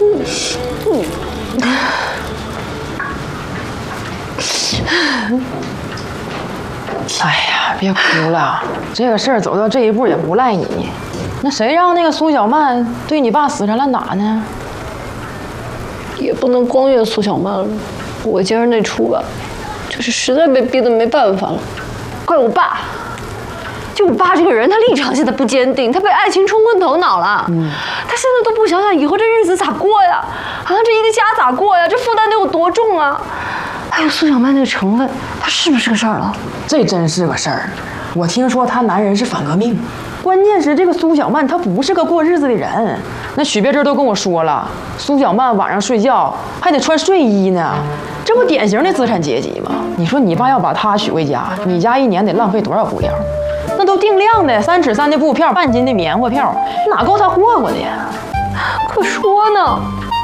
哎呀，别哭了，这个事儿走到这一步也不赖你。那谁让那个苏小曼对你爸死缠烂打呢？ 也不能光怨苏小曼了，我今儿那出吧，就是实在被逼得没办法了，怪我爸。就我爸这个人，他立场现在不坚定，他被爱情冲昏头脑了。他现在都不想想以后这日子咋过呀？啊，这一个家咋过呀？这负担得有多重啊？还有苏小曼那个成分，他是不是个事儿了？ 这真是个事儿。我听说她男人是反革命，关键是这个苏小曼她不是个过日子的人。那许别珍都跟我说了，苏小曼晚上睡觉还得穿睡衣呢，这不典型的资产阶级吗？你说你爸要把她娶回家，你家一年得浪费多少布料？那都定量的3尺3的布票，半斤的棉花票，哪够他霍霍的呀？ 可说呢，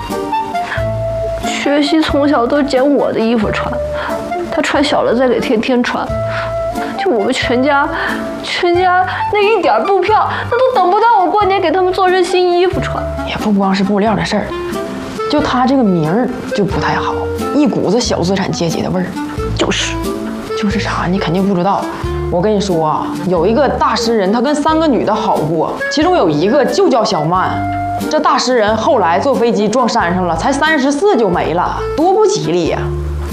学习从小都捡我的衣服穿，他穿小了再给天天穿。就我们全家那一点布票，那都等不到我过年给他们做身新衣服穿。 也不光是布料的事儿，就他这个名儿就不太好，一股子小资产阶级的味儿。就是啥？你肯定不知道。我跟你说啊，有一个大诗人，他跟3个女的好过，其中有一个就叫小曼。这大诗人后来坐飞机撞山上了，才34就没了，多不吉利呀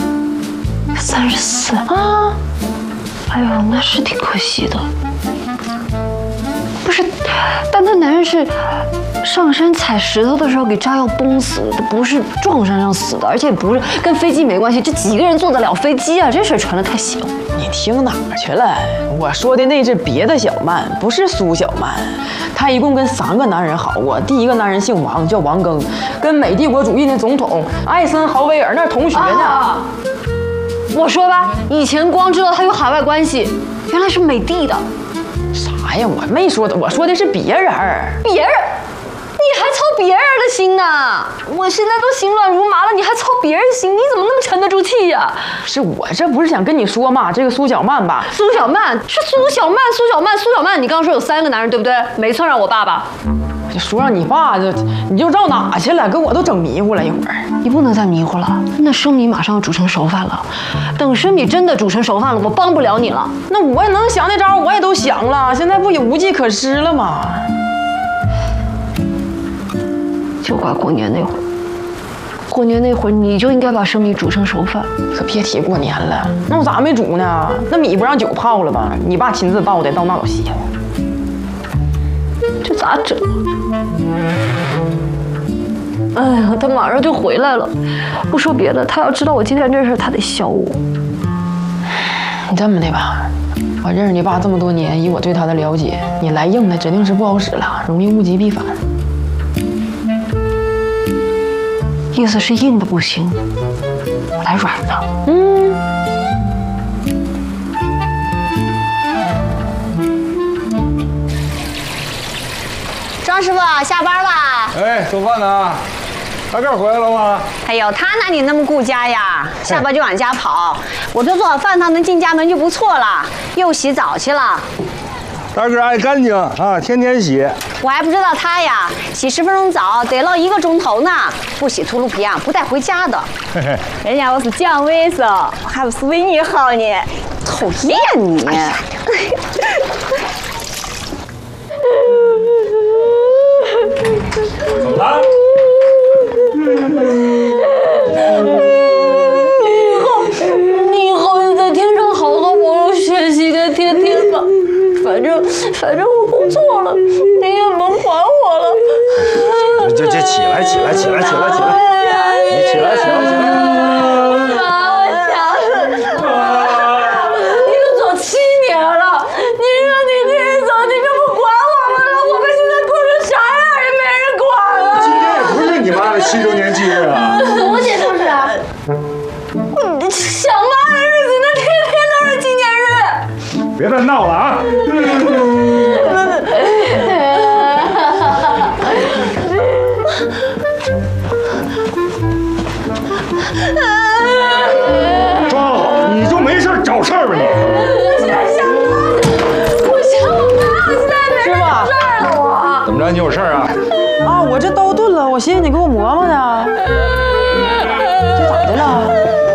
！34啊！哎呦，那是挺可惜的。不是，但他男人是上山采石头的时候给炸药崩死的，不是撞山上死的，而且不是跟飞机没关系。这几个人坐得了飞机啊？这事儿传得太邪乎。 你听哪儿去了？我说的那是别的小曼，不是苏小曼。她一共跟3个男人好过，第一个男人姓王，叫王庚，跟美帝国主义的总统艾森豪威尔那儿同学呢。 我说吧，以前光知道他有海外关系，原来是美帝的。 啥呀？我没说的，我说的是别人。 别人？你还操别人的心呢？我现在都心乱如麻了，你还操别人心？你怎么那么沉得住气呀？ 是我这不是想跟你说嘛，这个苏小曼吧？ 苏小曼是苏小曼，你刚刚说有3个男人对不对？没蹭上我爸爸。 说让你爸你就绕哪去了？给我都整迷糊了一会儿。 你不能再迷糊了，那生米马上要煮成熟饭了。等生米真的煮成熟饭了，我帮不了你了。 那我也能想那招，我也都想了，现在不也无计可施了吗？ 就怪过年那会儿，过年那会儿你就应该把生米煮成熟饭。 可别提过年了，那我咋没煮呢？那米不让酒泡了吧？你爸亲自倒的，倒那老些了。 这咋整？哎呀，他马上就回来了。不说别的，他要知道我今天这事，他得削我。 你这么的吧，我认识你爸这么多年，以我对他的了解，你来硬的指定是不好使了，容易物极必反。 意思是硬的不行，我来软的。 张师傅下班了。 哎，做饭呢？大个回来了吗？ 哎呦，他哪里那么顾家呀？下班就往家跑。我都做好饭，他能进家门就不错了。又洗澡去了。 大个爱干净啊，天天洗。 我还不知道他呀，洗10分钟澡得唠1个钟头呢。不洗秃噜皮啊，不带回家的。 人家我是蒋卫生，还不是为你好呢。 讨厌你！ 怎么了？ 你以后就在天上好好保佑学习跟天天吧。反正我工作了，你也甭管我了。 这起来！你起来！ 你都走7年了，你说你可以走，你就不管我们了？我们现在过成啥样也没人管了。 今天也不是你妈的7周年纪日啊！ 我姐就是啊。想妈的日子，那天天都是纪念日。 别再闹了啊！装好，你就没事找事儿吧你？ 我现在想妈，我想我妈，我现在没事儿了我。 怎么着？你有事儿啊？ 啊，我这刀钝了，我寻思你给我磨磨呢。这咋的了？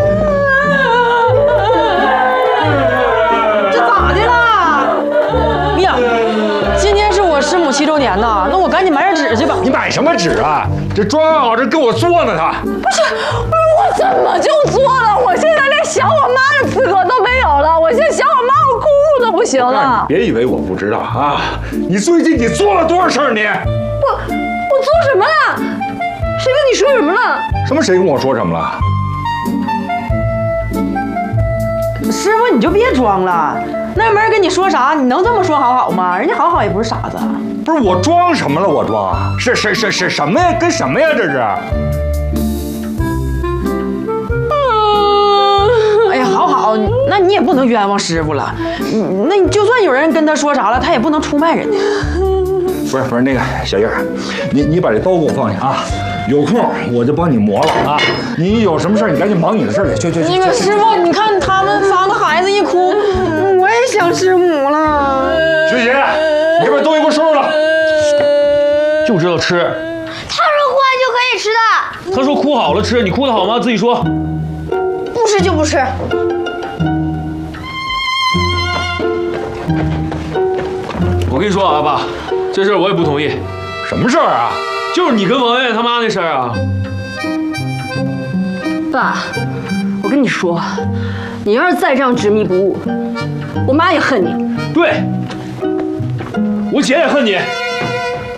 这咋的了？呀，今天是我师母7周年呢，那我赶紧买点纸去吧。 你买什么纸啊？这装好这给我做呢，他。 不是，我怎么就做了？我现在连想我妈的资格都没有了，我现在想我妈，我哭都不行了。 别以为我不知道啊！你最近你做了多少事儿？你我做什么了？谁跟你说什么了？ 什么？谁跟我说什么了？ 师傅，你就别装了，那没人跟你说啥，你能这么说好好吗？人家好好也不是傻子。 不是我装什么了？我装啊？是什么呀？跟什么呀？这是？ 哎呀，好，那你也不能冤枉师傅了。那你就算有人跟他说啥了，他也不能出卖人家。 不是那个小叶儿，你把这刀给我放下啊！有空我就帮你磨了啊！你有什么事儿你赶紧忙你的事儿去。 那个师傅，你看他们3个孩子一哭，我也想师母了。 学姐，你把东西给我收拾了。 就知道吃。 他说哭完就可以吃的， 他说哭好了吃，你哭得好吗？自己说。 不吃就不吃。 我跟你说啊，爸，这事儿我也不同意。 什么事儿啊？ 就是你跟王月他妈那事儿啊。 爸，我跟你说，你要是再这样执迷不悟，我妈也恨你。 对，我姐也恨你。